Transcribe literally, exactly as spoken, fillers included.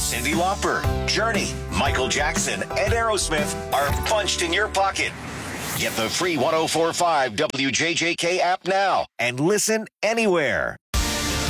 Cyndi Lauper, Journey, Michael Jackson, and Aerosmith are punched in your pocket. Get the free one oh four point five W J J K app now and listen anywhere.